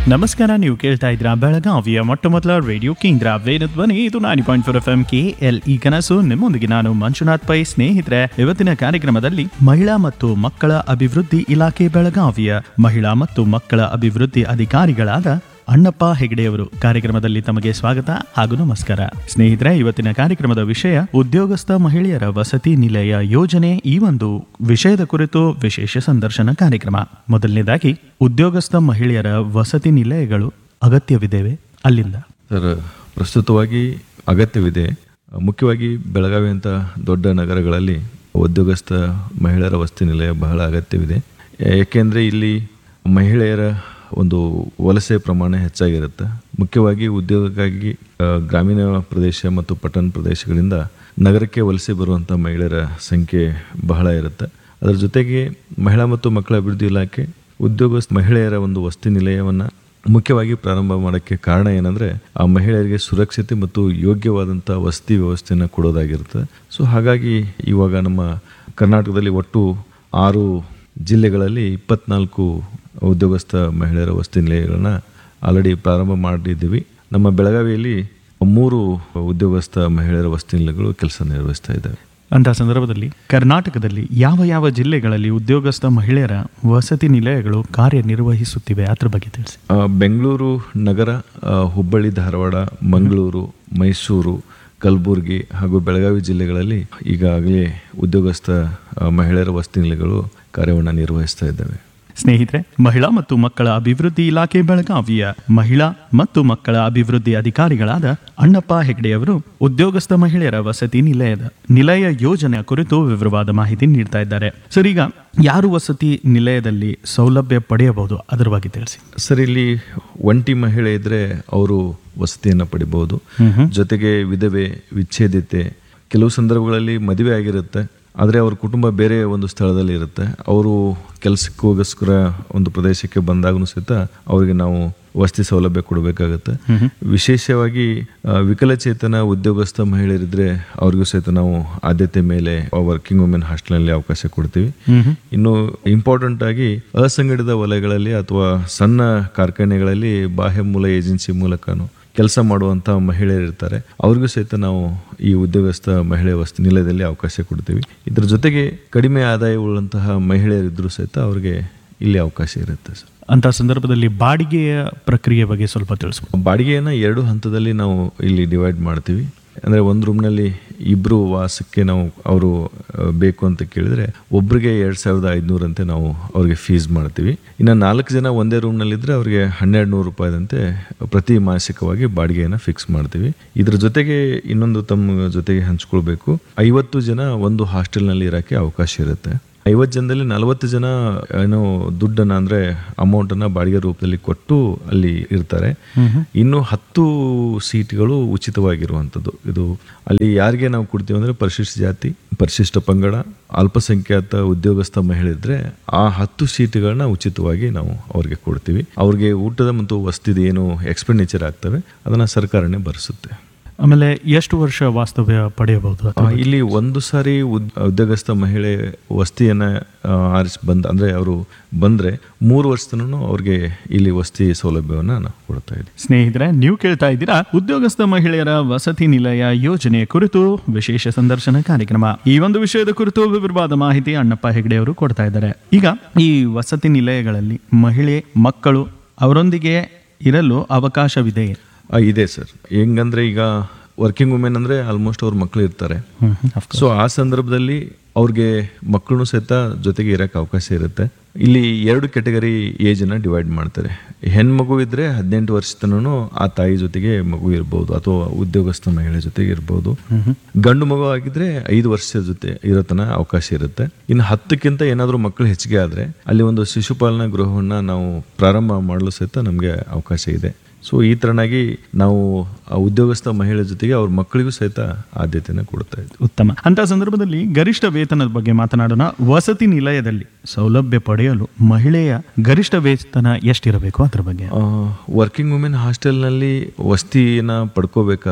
ನಮಸ್ಕಾರ, ನೀವು ಕೇಳ್ತಾ ಇದ್ರ ಬೆಳಗಾವಿಯ ಮೊಟ್ಟ ಮೊದಲ ರೇಡಿಯೋ ಕೇಂದ್ರ ವೇಣಧ್ವನಿ. ಇದು 90.4 FM KLE ಕನಸು. ನಿಮ್ಮೊಂದಿಗೆ ನಾನು ಮಂಜುನಾಥ್ ಪೈ. ಸ್ನೇಹಿತರೆ, ಇವತ್ತಿನ ಕಾರ್ಯಕ್ರಮದಲ್ಲಿ ಮಹಿಳಾ ಮತ್ತು ಮಕ್ಕಳ ಅಭಿವೃದ್ಧಿ ಇಲಾಖೆ ಬೆಳಗಾವಿಯ ಮಹಿಳಾ ಮತ್ತು ಮಕ್ಕಳ ಅಭಿವೃದ್ಧಿ ಅಧಿಕಾರಿಗಳಾದ ಅಣ್ಣಪ್ಪ ಹೆಗಡೆಯವರು ಕಾರ್ಯಕ್ರಮದಲ್ಲಿ ತಮಗೆ ಸ್ವಾಗತ ಹಾಗೂ ನಮಸ್ಕಾರ. ಸ್ನೇಹಿತರೆ, ಇವತ್ತಿನ ಕಾರ್ಯಕ್ರಮದ ವಿಷಯ ಉದ್ಯೋಗಸ್ಥ ಮಹಿಳೆಯರ ವಸತಿ ನಿಲಯ ಯೋಜನೆ. ಈ ಒಂದು ವಿಷಯದ ಕುರಿತು ವಿಶೇಷ ಸಂದರ್ಶನ ಕಾರ್ಯಕ್ರಮ. ಮೊದಲನೇದಾಗಿ, ಉದ್ಯೋಗಸ್ಥ ಮಹಿಳೆಯರ ವಸತಿ ನಿಲಯಗಳು ಅಗತ್ಯವಿದೆವೇ? ಅಲ್ಲಿಂದ ಸರ್, ಪ್ರಸ್ತುತವಾಗಿ ಅಗತ್ಯವಿದೆ. ಮುಖ್ಯವಾಗಿ ಬೆಳಗಾವಿ ಅಂತ ದೊಡ್ಡ ನಗರಗಳಲ್ಲಿ ಉದ್ಯೋಗಸ್ಥ ಮಹಿಳೆಯರ ವಸತಿ ನಿಲಯ ಬಹಳ ಅಗತ್ಯವಿದೆ. ಏಕೆಂದರೆ ಇಲ್ಲಿ ಮಹಿಳೆಯರ ಒಂದು ವಲಸೆ ಪ್ರಮಾಣ ಹೆಚ್ಚಾಗಿರುತ್ತೆ. ಮುಖ್ಯವಾಗಿ ಉದ್ಯೋಗಕ್ಕಾಗಿ ಗ್ರಾಮೀಣ ಪ್ರದೇಶ ಮತ್ತು ಪಟ್ಟಣ ಪ್ರದೇಶಗಳಿಂದ ನಗರಕ್ಕೆ ವಲಸೆ ಬರುವಂಥ ಮಹಿಳೆಯರ ಸಂಖ್ಯೆ ಬಹಳ ಇರುತ್ತೆ. ಅದರ ಜೊತೆಗೆ ಮಹಿಳಾ ಮತ್ತು ಮಕ್ಕಳ ಅಭಿವೃದ್ಧಿ ಇಲಾಖೆ ಉದ್ಯೋಗಸ್ಥ ಮಹಿಳೆಯರ ಒಂದು ವಸತಿ ನಿಲಯವನ್ನು ಮುಖ್ಯವಾಗಿ ಪ್ರಾರಂಭ ಮಾಡೋಕ್ಕೆ ಕಾರಣ ಏನಂದರೆ, ಆ ಮಹಿಳೆಯರಿಗೆ ಸುರಕ್ಷತೆ ಮತ್ತು ಯೋಗ್ಯವಾದಂಥ ವಸತಿ ವ್ಯವಸ್ಥೆಯನ್ನು ಕೊಡೋದಾಗಿರುತ್ತೆ. ಸೊ ಹಾಗಾಗಿ ಇವಾಗ ನಮ್ಮ ಕರ್ನಾಟಕದಲ್ಲಿ ಒಟ್ಟು 6 ಜಿಲ್ಲೆಗಳಲ್ಲಿ 24 ಉದ್ಯೋಗಸ್ಥ ಮಹಿಳೆಯರ ವಸತಿ ನಿಲಯಗಳನ್ನ ಆಲ್ರೆಡಿ ಪ್ರಾರಂಭ ಮಾಡಿದ್ದೀವಿ. ನಮ್ಮ ಬೆಳಗಾವಿಯಲ್ಲಿ 3 ಉದ್ಯೋಗಸ್ಥ ಮಹಿಳೆಯರ ವಸತಿ ನಿಲಯಗಳು ಕೆಲಸ ನಿರ್ವಹಿಸ್ತಾ ಇದ್ದಾವೆ. ಅಂತಹ ಸಂದರ್ಭದಲ್ಲಿ ಕರ್ನಾಟಕದಲ್ಲಿ ಯಾವ ಯಾವ ಜಿಲ್ಲೆಗಳಲ್ಲಿ ಉದ್ಯೋಗಸ್ಥ ಮಹಿಳೆಯರ ವಸತಿ ನಿಲಯಗಳು ಕಾರ್ಯನಿರ್ವಹಿಸುತ್ತಿವೆ, ಅದ್ರ ಬಗ್ಗೆ ತಿಳಿಸಿ. ಬೆಂಗಳೂರು ನಗರ, ಹುಬ್ಬಳ್ಳಿ, ಧಾರವಾಡ, ಮಂಗಳೂರು, ಮೈಸೂರು, ಕಲಬುರಗಿ ಹಾಗೂ ಬೆಳಗಾವಿ ಜಿಲ್ಲೆಗಳಲ್ಲಿ ಈಗಾಗಲೇ ಉದ್ಯೋಗಸ್ಥ ಮಹಿಳೆಯರ ವಸತಿ ನಿಲಯಗಳು ಕಾರ್ಯವನ್ನು ನಿರ್ವಹಿಸ್ತಾ ಇದ್ದಾವೆ. ಸ್ನೇಹಿತರೆ, ಮಹಿಳಾ ಮತ್ತು ಮಕ್ಕಳ ಅಭಿವೃದ್ಧಿ ಇಲಾಖೆ ಬೆಳಗಾವಿಯ ಮಹಿಳಾ ಮತ್ತು ಮಕ್ಕಳ ಅಭಿವೃದ್ಧಿ ಅಧಿಕಾರಿಗಳಾದ ಅಣ್ಣಪ್ಪ ಹೆಗಡೆಯವರು ಉದ್ಯೋಗಸ್ಥ ಮಹಿಳೆಯರ ವಸತಿ ನಿಲಯ ಯೋಜನೆಯ ಕುರಿತು ವಿವರವಾದ ಮಾಹಿತಿ ನೀಡ್ತಾ ಇದ್ದಾರೆ. ಸರ್, ಈಗ ಯಾರು ವಸತಿ ನಿಲಯದಲ್ಲಿ ಸೌಲಭ್ಯ ಪಡೆಯಬಹುದು, ಅದರ ಬಗ್ಗೆ ತಿಳಿಸಿ. ಸರ್, ಇಲ್ಲಿ ಒಂಟಿ ಮಹಿಳೆ ಇದ್ರೆ ಅವರು ವಸತಿಯನ್ನು ಪಡಿಬಹುದು. ಜೊತೆಗೆ ವಿಧವೆ, ವಿಚ್ಛೇದಿತೆ, ಕೆಲವು ಸಂದರ್ಭಗಳಲ್ಲಿ ಮದುವೆ ಆಗಿರುತ್ತೆ, ಆದರೆ ಅವ್ರ ಕುಟುಂಬ ಬೇರೆ ಒಂದು ಸ್ಥಳದಲ್ಲಿ ಇರುತ್ತೆ. ಅವರು ಕೆಲಸಕ್ಕೋಸ್ಕರ ಒಂದು ಪ್ರದೇಶಕ್ಕೆ ಬಂದಾಗೂ ಸಹಿತ ಅವರಿಗೆ ನಾವು ವಸತಿ ಸೌಲಭ್ಯ ಕೊಡಬೇಕಾಗತ್ತೆ. ವಿಶೇಷವಾಗಿ ವಿಕಲಚೇತನ ಉದ್ಯೋಗಸ್ಥ ಮಹಿಳೆಯರಿದ್ರೆ ಅವ್ರಿಗೂ ಸಹಿತ ನಾವು ಆದ್ಯತೆ ಮೇಲೆ ವರ್ಕಿಂಗ್ ವುಮೆನ್ ಹಾಸ್ಟೆಲ್ನಲ್ಲಿ ಅವಕಾಶ ಕೊಡ್ತೀವಿ. ಇನ್ನು ಇಂಪಾರ್ಟೆಂಟ್ ಆಗಿ ಅಸಂಘಟಿತ ವಲಯಗಳಲ್ಲಿ ಅಥವಾ ಸಣ್ಣ ಕಾರ್ಖಾನೆಗಳಲ್ಲಿ ಬಾಹ್ಯ ಮೂಲ ಏಜೆನ್ಸಿ ಮೂಲಕನೂ ಕೆಲಸ ಮಾಡುವಂಥ ಮಹಿಳೆಯರಿರ್ತಾರೆ, ಅವ್ರಿಗೂ ಸಹಿತ ನಾವು ಈ ಉದ್ಯೋಗಸ್ಥ ಮಹಿಳೆಯ ವಸತಿ ನಿಲಯದಲ್ಲಿ ಅವಕಾಶ ಕೊಡ್ತೀವಿ. ಇದರ ಜೊತೆಗೆ ಕಡಿಮೆ ಆದಾಯವುಳ್ಳಂತಹ ಮಹಿಳೆಯರಿದ್ದರೂ ಸಹಿತ ಅವ್ರಿಗೆ ಇಲ್ಲಿ ಅವಕಾಶ ಇರುತ್ತೆ. ಸರ್, ಅಂತಹ ಸಂದರ್ಭದಲ್ಲಿ ಬಾಡಿಗೆಯ ಪ್ರಕ್ರಿಯೆ ಬಗ್ಗೆ ಸ್ವಲ್ಪ ತಿಳಿಸ್ಬೋದು. ಬಾಡಿಗೆಯನ್ನು 2 ಹಂತದಲ್ಲಿ ನಾವು ಇಲ್ಲಿ ಡಿವೈಡ್ ಮಾಡ್ತೀವಿ. ಅಂದರೆ ಒಂದು ರೂಮ್ನಲ್ಲಿ 2 ವಾಸಕ್ಕೆ ನಾವು ಅವರು ಬೇಕು ಅಂತ ಕೇಳಿದರೆ ಒಬ್ಬರಿಗೆ 2500 ಅಂತೆ ನಾವು ಅವ್ರಿಗೆ ಫೀಸ್ ಮಾಡ್ತೀವಿ. ಇನ್ನು 4 ಜನ ಒಂದೇ ರೂಮ್ನಲ್ಲಿದ್ದರೆ ಅವ್ರಿಗೆ 1200 ರೂಪಾಯಿದಂತೆ ಪ್ರತಿ ಮಾಸಿಕವಾಗಿ ಬಾಡಿಗೆಯನ್ನು ಫಿಕ್ಸ್ ಮಾಡ್ತೀವಿ. ಇದ್ರ ಜೊತೆಗೆ ಇನ್ನೊಂದು ತಮ್ಮ ಜೊತೆಗೆ ಹಂಚ್ಕೊಳ್ಬೇಕು, 50 ಜನ ಒಂದು ಹಾಸ್ಟೆಲ್ನಲ್ಲಿ ಇರೋಕ್ಕೆ ಅವಕಾಶ ಇರುತ್ತೆ. 50 ಜನದಲ್ಲಿ 40 ಜನ ಏನೋ ದುಡ್ಡನ್ನು ಅಂದರೆ ಅಮೌಂಟನ್ನು ಬಾಡಿಗೆ ರೂಪದಲ್ಲಿ ಕೊಟ್ಟು ಅಲ್ಲಿ ಇರ್ತಾರೆ. ಇನ್ನು 10 ಸೀಟ್ಗಳು ಉಚಿತವಾಗಿರುವಂಥದ್ದು. ಇದು ಅಲ್ಲಿ ಯಾರಿಗೆ ನಾವು ಕೊಡ್ತೀವಿ ಅಂದರೆ ಪರಿಶಿಷ್ಟ ಜಾತಿ, ಪರಿಶಿಷ್ಟ ಪಂಗಡ, ಅಲ್ಪಸಂಖ್ಯಾತ ಉದ್ಯೋಗಸ್ಥ ಮಹಿಳೆ ಇದ್ದರೆ ಆ 10 ಸೀಟ್ಗಳನ್ನ ಉಚಿತವಾಗಿ ನಾವು ಅವ್ರಿಗೆ ಕೊಡ್ತೀವಿ. ಅವ್ರಿಗೆ ಊಟದ ಮತ್ತು ವಸತಿದ ಏನು ಎಕ್ಸ್ಪೆಂಡಿಚರ್ ಆಗ್ತವೆ ಅದನ್ನು ಸರ್ಕಾರನೇ ಭರಿಸುತ್ತೆ. ಆಮೇಲೆ ಎಷ್ಟು ವರ್ಷ ವಾಸ್ತವ್ಯ ಪಡೆಯಬಹುದು? ಇಲ್ಲಿ ಒಂದು ಸಾರಿ ಉದ್ಯೋಗಸ್ಥ ಮಹಿಳೆ ವಸತಿಯನ್ನು ಆರಿಸಿ ಅಂದರೆ ಅವರು ಬಂದರೆ 3 ವರ್ಷ ತನಕ ಅವ್ರಿಗೆ ಇಲ್ಲಿ ವಸತಿ ಸೌಲಭ್ಯವನ್ನು ನಾವು ಕೊಡ್ತಾ ಇದ್ದೀವಿ. ಸ್ನೇಹಿತರೆ, ನೀವು ಕೇಳ್ತಾ ಇದ್ದೀರಾ ಉದ್ಯೋಗಸ್ಥ ಮಹಿಳೆಯರ ವಸತಿ ನಿಲಯ ಯೋಜನೆಯ ಕುರಿತು ವಿಶೇಷ ಸಂದರ್ಶನ ಕಾರ್ಯಕ್ರಮ. ಈ ಒಂದು ವಿಷಯದ ಕುರಿತು ವಿವರವಾದ ಮಾಹಿತಿ ಅಣ್ಣಪ್ಪ ಹೆಗಡೆಯವರು ಕೊಡ್ತಾ ಇದ್ದಾರೆ. ಈಗ ಈ ವಸತಿ ನಿಲಯಗಳಲ್ಲಿ ಮಹಿಳೆ ಮಕ್ಕಳು ಅವರೊಂದಿಗೆ ಇರಲು ಅವಕಾಶವಿದೆಯೇ? ಇದೆ ಸರ್. ಹೆಂಗಂದ್ರೆ ಈಗ ವರ್ಕಿಂಗ್ ವುಮೆನ್ ಅಂದರೆ ಆಲ್ಮೋಸ್ಟ್ ಅವ್ರ ಮಕ್ಕಳು ಇರ್ತಾರೆ. ಸೊ ಆ ಸಂದರ್ಭದಲ್ಲಿ ಅವ್ರಿಗೆ ಮಕ್ಕಳು ಸಹಿತ ಜೊತೆಗೆ ಇರೋಕ್ಕೆ ಅವಕಾಶ ಇರುತ್ತೆ. ಇಲ್ಲಿ 2 ಕ್ಯಾಟಗರಿ ಏಜನ್ನು ಡಿವೈಡ್ ಮಾಡ್ತಾರೆ. ಹೆಣ್ಮಗು ಇದ್ದರೆ 18 ವರ್ಷ ತನೂ ಆ ತಾಯಿ ಜೊತೆಗೆ ಮಗು ಇರ್ಬೋದು ಅಥವಾ ಉದ್ಯೋಗಸ್ಥ ಮಹಿಳೆ ಜೊತೆಗೆ ಇರ್ಬೋದು. ಗಂಡು ಮಗು ಆಗಿದ್ರೆ 5 ವರ್ಷದ ಜೊತೆ ಇರೋತನ ಅವಕಾಶ ಇರುತ್ತೆ. ಇನ್ನು 10ಕ್ಕಿಂತ ಏನಾದರೂ ಮಕ್ಕಳು ಹೆಚ್ಚಿಗೆ ಆದರೆ ಅಲ್ಲಿ ಒಂದು ಶಿಶುಪಾಲನಾ ಗೃಹವನ್ನು ನಾವು ಪ್ರಾರಂಭ ಮಾಡಲು ಸಹಿತ ನಮಗೆ ಅವಕಾಶ ಇದೆ. ಸೊ ಈ ತರನಾಗಿ ನಾವು ಆ ಉದ್ಯೋಗಸ್ಥ ಮಹಿಳೆ ಜೊತೆಗೆ ಅವ್ರ ಮಕ್ಕಳಿಗೂ ಸಹಿತ ಆದ್ಯತೆಯನ್ನು ಕೊಡ್ತಾ ಇದ್ದೀವಿ. ಉತ್ತಮ. ಅಂತ ಸಂದರ್ಭದಲ್ಲಿ ಗರಿಷ್ಠ ವೇತನದ ಬಗ್ಗೆ ಮಾತನಾಡೋಣ. ವಸತಿ ನಿಲಯದಲ್ಲಿ ಸೌಲಭ್ಯ ಪಡೆಯಲು ಮಹಿಳೆಯ ಗರಿಷ್ಠ ವೇತನ ಎಷ್ಟಿರಬೇಕು ಅದ್ರ ಬಗ್ಗೆ? ವರ್ಕಿಂಗ್ ವುಮೆನ್ ಹಾಸ್ಟೆಲ್ನಲ್ಲಿ ವಸತಿಯನ್ನು ಪಡ್ಕೋಬೇಕಾದ್ರೆ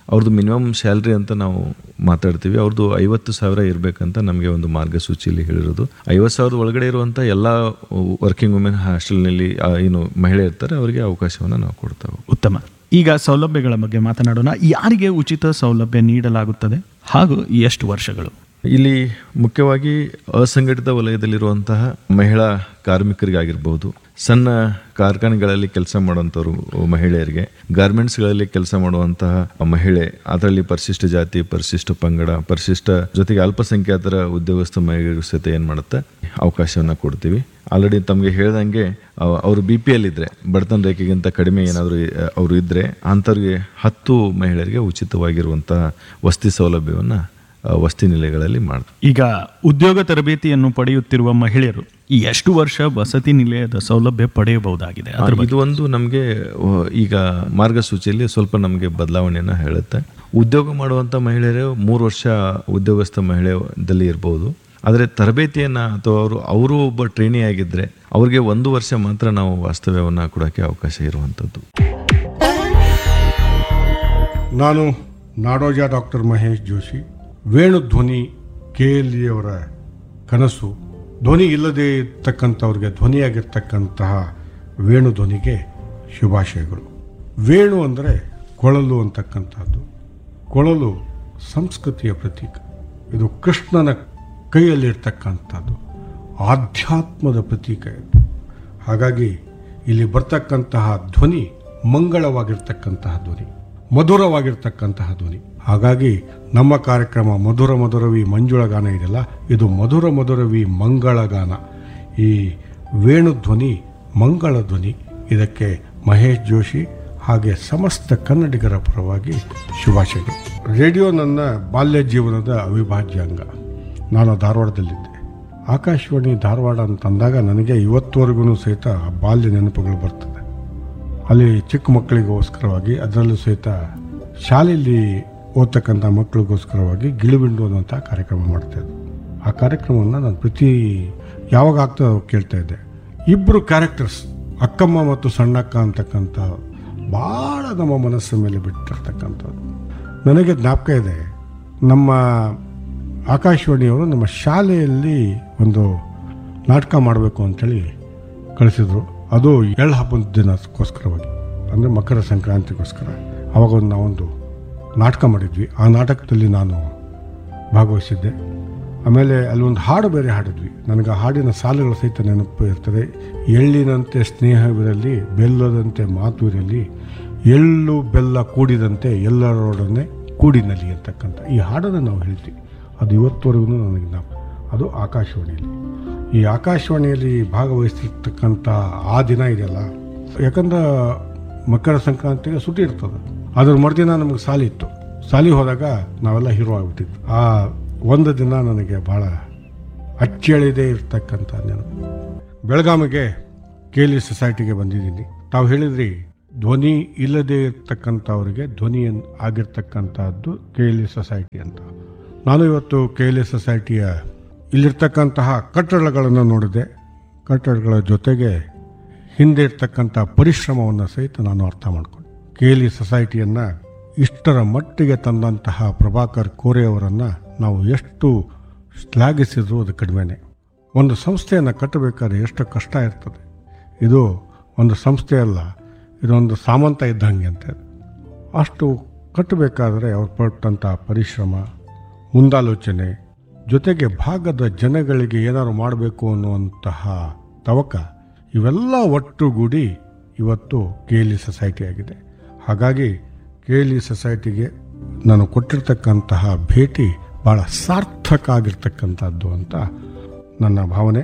ಅವ್ರದ್ದು ಮಿನಿಮಮ್ ಸ್ಯಾಲ್ರಿ ಅಂತ ನಾವು ಮಾತಾಡ್ತೀವಿ. ಅವ್ರದ್ದು 50,000 ಇರಬೇಕಂತ ನಮಗೆ ಒಂದು ಮಾರ್ಗಸೂಚಿಯಲ್ಲಿ ಹೇಳಿರೋದು. 50,000 ಒಳಗಡೆ ಇರುವಂಥ ಎಲ್ಲ ವರ್ಕಿಂಗ್ ವುಮೆನ್ ಹಾಸ್ಟೆಲ್ನಲ್ಲಿ ಏನು ಮಹಿಳೆ ಇರ್ತಾರೆ ಅವರಿಗೆ ಅವಕಾಶವನ್ನು ನಾವು ಕೊಡ್ತೇವೆ. ಉತ್ತಮ. ಈಗ ಸೌಲಭ್ಯಗಳ ಬಗ್ಗೆ ಮಾತನಾಡೋಣ. ಯಾರಿಗೆ ಉಚಿತ ಸೌಲಭ್ಯ ನೀಡಲಾಗುತ್ತದೆ ಹಾಗೂ ಎಷ್ಟು ವರ್ಷಗಳು? ಇಲ್ಲಿ ಮುಖ್ಯವಾಗಿ ಅಸಂಘಟಿತ ವಲಯದಲ್ಲಿರುವಂತಹ ಮಹಿಳಾ ಕಾರ್ಮಿಕರಿಗಾಗಿರ್ಬೋದು, ಸಣ್ಣ ಕಾರ್ಖಾನೆಗಳಲ್ಲಿ ಕೆಲಸ ಮಾಡುವಂಥವ್ರು ಮಹಿಳೆಯರಿಗೆ, ಗಾರ್ಮೆಂಟ್ಸ್ಗಳಲ್ಲಿ ಕೆಲಸ ಮಾಡುವಂತಹ ಮಹಿಳೆ, ಅದರಲ್ಲಿ ಪರಿಶಿಷ್ಟ ಜಾತಿ, ಪರಿಶಿಷ್ಟ ಪಂಗಡ, ಪರಿಶಿಷ್ಟ ಜೊತೆಗೆ ಅಲ್ಪಸಂಖ್ಯಾತರ ಉದ್ಯೋಗಸ್ಥ ಮಹಿಳೆಯರು ಸಹಿತ ಏನು ಮಾಡುತ್ತೆ ಅವಕಾಶವನ್ನು ಕೊಡ್ತೀವಿ. ಆಲ್ರೆಡಿ ತಮಗೆ ಹೇಳ್ದಂಗೆ ಅವರು BPL ಇದ್ದರೆ, ಬಡತನ ರೇಖೆಗಿಂತ ಕಡಿಮೆ ಏನಾದರೂ ಅವರು ಇದ್ದರೆ ಅಂಥವ್ರಿಗೆ 10 ಮಹಿಳೆಯರಿಗೆ ಉಚಿತವಾಗಿರುವಂತಹ ವಸತಿ ಸೌಲಭ್ಯವನ್ನು ವಸತಿ ನಿಲಯಗಳಲ್ಲಿ ಮಾಡ್ತಾರೆ. ಈಗ ಉದ್ಯೋಗ ತರಬೇತಿಯನ್ನು ಪಡೆಯುತ್ತಿರುವ ಮಹಿಳೆಯರು ಎಷ್ಟು ವರ್ಷ ವಸತಿ ನಿಲಯದ ಸೌಲಭ್ಯ ಪಡೆಯಬಹುದಾಗಿದೆ? ಇದು ಒಂದು ನಮಗೆ ಈಗ ಮಾರ್ಗಸೂಚಿಯಲ್ಲಿ ಸ್ವಲ್ಪ ನಮಗೆ ಬದಲಾವಣೆಯನ್ನು ಹೇಳುತ್ತೆ. ಉದ್ಯೋಗ ಮಾಡುವಂಥ ಮಹಿಳೆಯರು 3 ವರ್ಷ ಉದ್ಯೋಗಸ್ಥ ಮಹಿಳೆಯಲ್ಲಿ ಇರ್ಬೋದು. ಆದರೆ ತರಬೇತಿಯನ್ನು ಅಥವಾ ಅವರು ಒಬ್ಬ ಟ್ರೈನಿ ಆಗಿದ್ದರೆ ಅವ್ರಿಗೆ 1 ವರ್ಷ ಮಾತ್ರ ನಾವು ವಾಸ್ತವ್ಯವನ್ನು ಕೊಡೋಕ್ಕೆ ಅವಕಾಶ ಇರುವಂಥದ್ದು. ನಾನು ನಾಡೋಜ ಡಾಕ್ಟರ್ ಮಹೇಶ್ ಜೋಶಿ. ವೇಣುಧ್ವನಿ KLE ಅವರ ಕನಸು. ಧ್ವನಿ ಇಲ್ಲದೆ ಇರ್ತಕ್ಕಂಥವ್ರಿಗೆ ಧ್ವನಿಯಾಗಿರ್ತಕ್ಕಂತಹ ವೇಣುಧ್ವನಿಗೆ ಶುಭಾಶಯಗಳು. ವೇಣು ಅಂದರೆ ಕೊಳಲು ಅಂತಕ್ಕಂಥದ್ದು. ಕೊಳಲು ಸಂಸ್ಕೃತಿಯ ಪ್ರತೀಕ. ಇದು ಕೃಷ್ಣನ ಕೈಯಲ್ಲಿರ್ತಕ್ಕಂಥದ್ದು, ಆಧ್ಯಾತ್ಮದ ಪ್ರತೀಕ ಇದು. ಹಾಗಾಗಿ ಇಲ್ಲಿ ಬರ್ತಕ್ಕಂತಹ ಧ್ವನಿ ಮಂಗಳವಾಗಿರ್ತಕ್ಕಂತಹ ಧ್ವನಿ, ಮಧುರವಾಗಿರ್ತಕ್ಕಂತಹ ಧ್ವನಿ. ಹಾಗಾಗಿ ನಮ್ಮ ಕಾರ್ಯಕ್ರಮ ಮಧುರ ಮಧುರವಿ ಮಂಜುಳಗಾನ ಇದೆಯಲ್ಲ, ಇದು ಮಧುರ ಮಧುರವಿ ಮಂಗಳಗಾನ. ಈ ವೇಣುಧ್ವನಿ ಮಂಗಳ ಧ್ವನಿ. ಇದಕ್ಕೆ ಮಹೇಶ್ ಜೋಶಿ ಹಾಗೆ ಸಮಸ್ತ ಕನ್ನಡಿಗರ ಪರವಾಗಿ ಶುಭಾಶಯಗಳು. ರೇಡಿಯೋ ನನ್ನ ಬಾಲ್ಯ ಜೀವನದ ಅವಿಭಾಜ್ಯ ಅಂಗ. ನಾನು ಧಾರವಾಡದಲ್ಲಿದ್ದೆ. ಆಕಾಶವಾಣಿ ಧಾರವಾಡ ಅಂತಂದಾಗ ನನಗೆ ಇವತ್ತುವರೆಗೂ ಸಹಿತ ಬಾಲ್ಯ ನೆನಪುಗಳು ಬರ್ತದೆ. ಅಲ್ಲಿ ಚಿಕ್ಕ ಮಕ್ಕಳಿಗೋಸ್ಕರವಾಗಿ, ಅದರಲ್ಲೂ ಸಹಿತ ಶಾಲೆಯಲ್ಲಿ ಓದ್ತಕ್ಕಂಥ ಮಕ್ಕಳಿಗೋಸ್ಕರವಾಗಿ ಗಿಳಿಬಿಂಡು ಅನ್ನೋಂಥ ಕಾರ್ಯಕ್ರಮ ಮಾಡ್ತಾಯಿದ್ದೆ. ಆ ಕಾರ್ಯಕ್ರಮವನ್ನು ನಾನು ಯಾವಾಗ ಆಗ್ತದೆ ಕೇಳ್ತಾ ಇದ್ದೆ. 2 ಕ್ಯಾರೆಕ್ಟರ್ಸ್, ಅಕ್ಕಮ್ಮ ಮತ್ತು ಸಣ್ಣಕ್ಕ ಅಂತಕ್ಕಂಥ, ಭಾಳ ನಮ್ಮ ಮನಸ್ಸಿನ ಮೇಲೆ ಬಿಟ್ಟಿರ್ತಕ್ಕಂಥದ್ದು. ನನಗೆ ಜ್ಞಾಪಕ ಇದೆ, ನಮ್ಮ ಆಕಾಶವಾಣಿಯವರು ನಮ್ಮ ಶಾಲೆಯಲ್ಲಿ ಒಂದು ನಾಟಕ ಮಾಡಬೇಕು ಅಂಥೇಳಿ ಕಳಿಸಿದ್ರು. ಅದು ಎಳ್ಳು ಹಬ್ಬದ ದಿನಕ್ಕೋಸ್ಕರವಾಗಿ, ಅಂದರೆ ಮಕರ ಸಂಕ್ರಾಂತಿಗೋಸ್ಕರ. ಆವಾಗ ನಾವೊಂದು ನಾಟಕ ಮಾಡಿದ್ವಿ. ಆ ನಾಟಕದಲ್ಲಿ ನಾನು ಭಾಗವಹಿಸಿದ್ದೆ. ಆಮೇಲೆ ಅಲ್ಲೊಂದು ಹಾಡು ಬೇರೆ ಹಾಡಿದ್ವಿ. ನನಗೆ ಆ ಹಾಡಿನ ಸಾಲುಗಳ ಸಹಿತ ನೆನಪು ಇರ್ತದೆ. ಎಳ್ಳಿನಂತೆ ಸ್ನೇಹವಿರಲಿ, ಬೆಲ್ಲದಂತೆ ಮಾತು ಇರಲಿ, ಎಳ್ಳು ಬೆಲ್ಲ ಕೂಡಿದಂತೆ ಎಲ್ಲರೊಡನೆ ಕೂಡಿನಲ್ಲಿ ಅಂತಕ್ಕಂಥ ಈ ಹಾಡನ್ನು ನಾವು ಹೇಳ್ತೀವಿ. ಅದು ಇವತ್ತುವರೆಗೂ ನನಗೆ ಅದು ಆಕಾಶವಾಣಿಯಲ್ಲಿ. ಈ ಆಕಾಶವಾಣಿಯಲ್ಲಿ ಭಾಗವಹಿಸಿರ್ತಕ್ಕಂಥ ಆ ದಿನ ಇದೆಯಲ್ಲ, ಯಾಕಂದ್ರೆ ಮಕರ ಸಂಕ್ರಾಂತಿಗೆ ಸುಟಿ ಇರ್ತದೆ. ಅದ್ರ ಮರುದಿನ ನಮಗೆ ಸಾಲಿ ಇತ್ತು. ಸಾಲಿ ಹೋದಾಗ ನಾವೆಲ್ಲ ಹೀರೋ ಆಗಿಬಿಟ್ಟಿದ್ವಿ. ಆ ಒಂದು ದಿನ ನನಗೆ ಭಾಳ ಅಚ್ಚಳಿದೇ ಇರ್ತಕ್ಕಂಥ ನೆನಪು. ಬೆಳಗಾವಿಗೆ KLE ಸೊಸೈಟಿಗೆ ಬಂದಿದ್ದೀನಿ. ತಾವು ಹೇಳಿದ್ರಿ ಧ್ವನಿ ಇಲ್ಲದೆ ಇರ್ತಕ್ಕಂಥವ್ರಿಗೆ ಧ್ವನಿ ಆಗಿರ್ತಕ್ಕಂಥದ್ದು KLE ಸೊಸೈಟಿ ಅಂತ. ನಾನು ಇವತ್ತು KLE ಸೊಸೈಟಿಯ ಇಲ್ಲಿರ್ತಕ್ಕಂತಹ ಕಟ್ಟಡಗಳನ್ನು ನೋಡಿದೆ. ಕಟ್ಟಡಗಳ ಜೊತೆಗೆ ಹಿಂದೆ ಇರ್ತಕ್ಕಂಥ ಪರಿಶ್ರಮವನ್ನು ಸಹಿತ ನಾನು ಅರ್ಥ ಮಾಡಿಕೊಂಡೆ. KLE ಸೊಸೈಟಿಯನ್ನು ಇಷ್ಟರ ಮಟ್ಟಿಗೆ ತಂದಂತಹ ಪ್ರಭಾಕರ್ ಕೋರೆ ಅವರನ್ನು ನಾವು ಎಷ್ಟು ಶ್ಲಾಘಿಸಿದ್ರು ಅದು ಕಡಿಮೆನೆ. ಒಂದು ಸಂಸ್ಥೆಯನ್ನು ಕಟ್ಟಬೇಕಾದ್ರೆ ಎಷ್ಟು ಕಷ್ಟ ಇರ್ತದೆ. ಇದು ಒಂದು ಸಂಸ್ಥೆ ಅಲ್ಲ, ಇದೊಂದು ಸಾಮಂತ ಇದ್ದಂಗೆ ಅಂತ. ಅಷ್ಟು ಕಟ್ಟಬೇಕಾದ್ರೆ ಅವ್ರು ಪಟ್ಟಂಥ ಪರಿಶ್ರಮ, ಮುಂದಾಲೋಚನೆ, ಜೊತೆಗೆ ಭಾಗದ ಜನಗಳಿಗೆ ಏನಾದ್ರು ಮಾಡಬೇಕು ಅನ್ನುವಂತಹ ತವಕ, ಇವೆಲ್ಲ ಒಟ್ಟುಗೂಡಿ ಇವತ್ತು KLE ಸೊಸೈಟಿ ಆಗಿದೆ. ಹಾಗಾಗಿ KLE ಸೊಸೈಟಿಗೆ ನಾನು ಕೊಟ್ಟಿರ್ತಕ್ಕಂತಹ ಭೇಟಿ ಭಾಳ ಸಾರ್ಥಕ ಆಗಿರ್ತಕ್ಕಂಥದ್ದು ಅಂತ ನನ್ನ ಭಾವನೆ.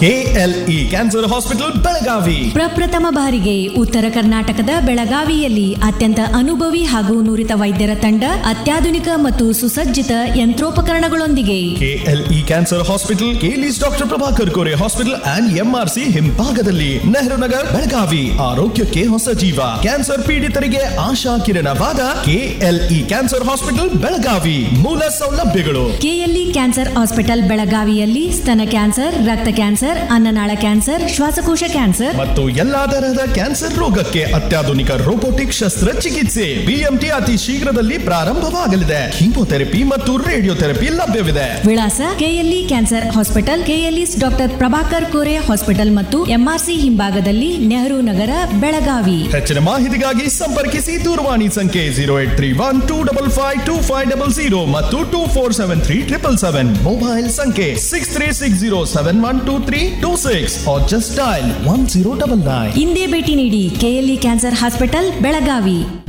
KLE ಕ್ಯಾನ್ಸರ್ ಹಾಸ್ಪಿಟಲ್ ಬೆಳಗಾವಿ ಪ್ರಪ್ರಥಮ ಬಾರಿಗೆ ಉತ್ತರ ಕರ್ನಾಟಕದ ಬೆಳಗಾವಿಯಲ್ಲಿ ಅತ್ಯಂತ ಅನುಭವಿ ಹಾಗೂ ನುರಿತ ವೈದ್ಯರ ತಂಡ, ಅತ್ಯಾಧುನಿಕ ಮತ್ತು ಸುಸಜ್ಜಿತ ಯಂತ್ರೋಪಕರಣಗಳೊಂದಿಗೆ. KLE cancer hospital, KLE's doctor Prabhakar Kore hospital and MRC ಹಿಂಭಾಗದಲ್ಲಿ, ನೆಹರು ನಗರ್, ಬೆಳಗಾವಿ. ಆರೋಗ್ಯಕ್ಕೆ ಹೊಸ ಜೀವ. ಕ್ಯಾನ್ಸರ್ ಪೀಡಿತರಿಗೆ ಆಶಾ ಕಿರಣವಾದ KLE ಕ್ಯಾನ್ಸರ್ ಹಾಸ್ಪಿಟಲ್ ಬೆಳಗಾವಿ. ಮೂಲ ಸೌಲಭ್ಯಗಳು: KLE ಕ್ಯಾನ್ಸರ್ ಹಾಸ್ಪಿಟಲ್ ಬೆಳಗಾವಿಯಲ್ಲಿ ಸ್ತನ ಕ್ಯಾನ್ಸರ್, ರಕ್ತ ಕ್ಯಾನ್ಸರ್, ಕ್ಯಾನ್ಸರ್, ಅನ್ನನಾಳ ಕ್ಯಾನ್ಸರ್, ಶ್ವಾಸಕೋಶ ಕ್ಯಾನ್ಸರ್ ಮತ್ತು ಎಲ್ಲಾ ತರಹದ ಕ್ಯಾನ್ಸರ್ ರೋಗಕ್ಕೆ ಅತ್ಯಾಧುನಿಕ ರೋಬೋಟಿಕ್ ಶಸ್ತ್ರಚಿಕಿತ್ಸೆ BMT ಅತಿ ಶೀಘ್ರದಲ್ಲಿ ಪ್ರಾರಂಭವಾಗಲಿದೆ. ಕೀಮೋಥೆರಪಿ ಮತ್ತು ರೇಡಿಯೋಥೆರಪಿ ಲಭ್ಯವಿದೆ. ವಿಳಾಸ KLE cancer hospital, KLE doctor Prabhakar Kore hospital ಮತ್ತು MRC ಹಿಂಭಾಗದಲ್ಲಿ, ನೆಹರು ನಗರ, ಬೆಳಗಾವಿ. ಹೆಚ್ಚಿನ ಮಾಹಿತಿಗಾಗಿ ಸಂಪರ್ಕಿಸಿ ದೂರವಾಣಿ ಸಂಖ್ಯೆ 0831255500 ಮತ್ತು 24737777. ಮೊಬೈಲ್ ಸಂಖ್ಯೆ 6360712326 or just dial 1099. ಇಂದೇ ಭೇಟಿ ನೀಡಿ KLE ಕ್ಯಾನ್ಸರ್ ಹಾಸ್ಪಿಟಲ್, ಬೆಳಗಾವಿ.